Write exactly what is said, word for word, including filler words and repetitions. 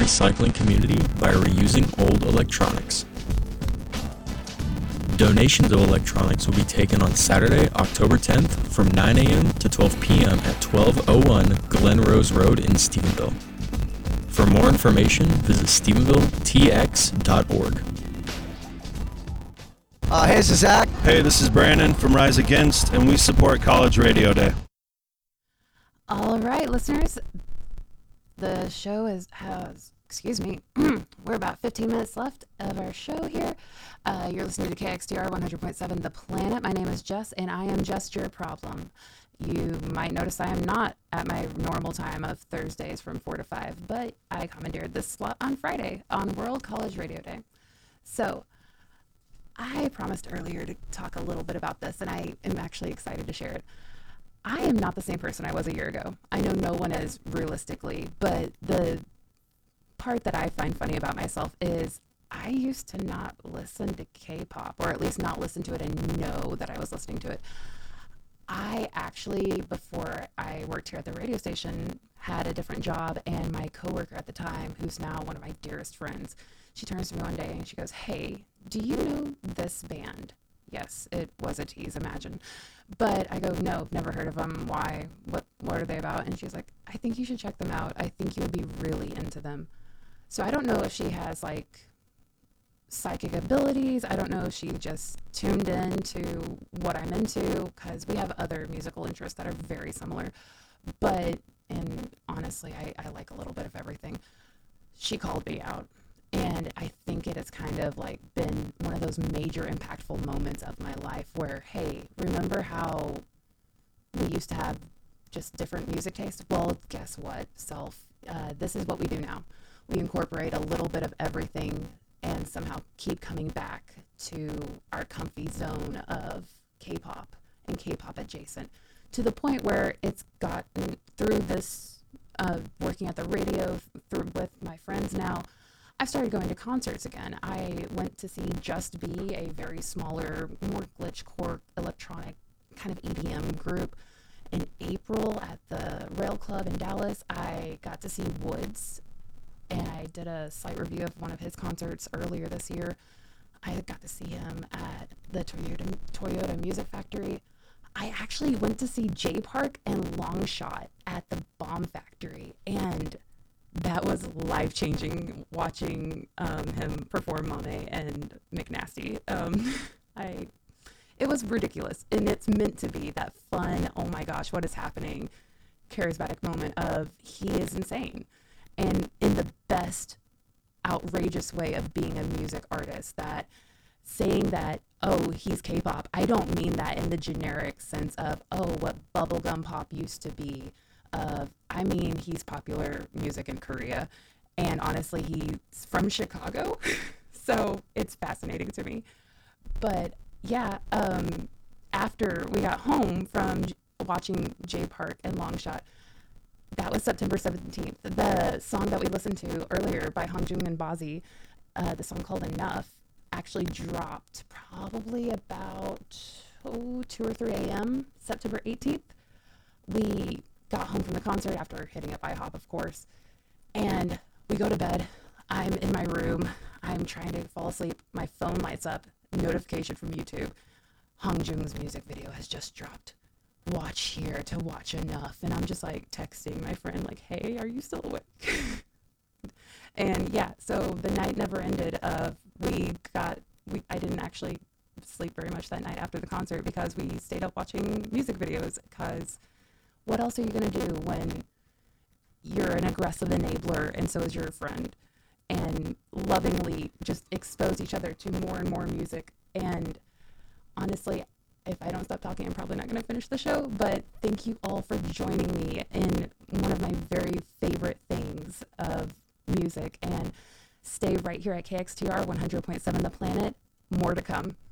recycling community by reusing old electronics. Donations of electronics will be taken on Saturday, October tenth from nine a.m. to twelve p.m. at twelve oh one Glen Rose Road in Stephenville. For more information, visit stephenville t x dot org. Uh, hey, this is Zach. Hey, this is Brandon from Rise Against, and we support College Radio Day. All right, listeners, the show is has, excuse me, we're about fifteen minutes left of our show here. Uh, you're listening to K X T R one hundred point seven The Planet. My name is Jess, and I am just your problem. You might notice I am not at my normal time of Thursdays from four to five, but I commandeered this slot on Friday on World College Radio Day. So, I promised earlier to talk a little bit about this, and I am actually excited to share it. I am not the same person I was a year ago. I know no one is realistically, but the part that I find funny about myself is I used to not listen to K-pop, or at least not listen to it and know that I was listening to it. I actually, before I worked here at the radio station, had a different job, and my coworker at the time, who's now one of my dearest friends, she turns to me one day and she goes, "Hey, do you know this band?" Yes, it was a tease, imagine. But I go, "No, never heard of them. Why? What, what are they about?" And she's like, "I think you should check them out. I think you would be really into them." So I don't know if she has like psychic abilities. I don't know if she just tuned in to what I'm into, because we have other musical interests that are very similar. But, and honestly, I, I like a little bit of everything. She called me out. And I think it has kind of like been one of those major impactful moments of my life where, hey, remember how we used to have just different music tastes? Well, guess what, self? Uh, this is what we do now. We incorporate a little bit of everything and somehow keep coming back to our comfy zone of K-pop and K-pop adjacent, to the point where it's gotten through this, uh, working at the radio through with my friends now, I've started going to concerts again. I went to see Just Be, a very smaller, more glitchcore electronic kind of E D M group, in April at the Rail Club in Dallas. I got to see Woods, and I did a slight review of one of his concerts earlier this year. I got to see him at the Toyota Toyota Music Factory. I actually went to see Jay Park and Longshot at the Bomb Factory, and that was life-changing watching um, him perform Monet and McNasty. Um, I, it was ridiculous, and it's meant to be that fun, oh my gosh, what is happening, charismatic moment of he is insane. And in the best, outrageous way of being a music artist, that saying that, oh, he's K-pop, I don't mean that in the generic sense of, oh, what bubblegum pop used to be. Of, I mean, he's popular music in Korea, and honestly, he's from Chicago, so it's fascinating to me. But yeah, um, after we got home from j- watching Jay Park and Longshot, that was September seventeenth. The song that we listened to earlier by Hangjung and Bazzi, uh, the song called Enough, actually dropped probably about oh, two or three a.m. September eighteenth. We got home from the concert after hitting up IHOP, of course, and we go to bed. I'm in my room. I'm trying to fall asleep. My phone lights up. Notification from YouTube. Hangjung's music video has just dropped. Watch here to watch Enough. And I'm just like texting my friend like, hey, are you still awake? And yeah, so the night never ended. Of we got, we I didn't actually sleep very much that night after the concert because we stayed up watching music videos, because what else are you going to do when you're an aggressive enabler and so is your friend, and lovingly just expose each other to more and more music? And honestly, if I don't stop talking, I'm probably not going to finish the show, but thank you all for joining me in one of my very favorite things of music, and stay right here at K X T R one hundred point seven The Planet. More to come.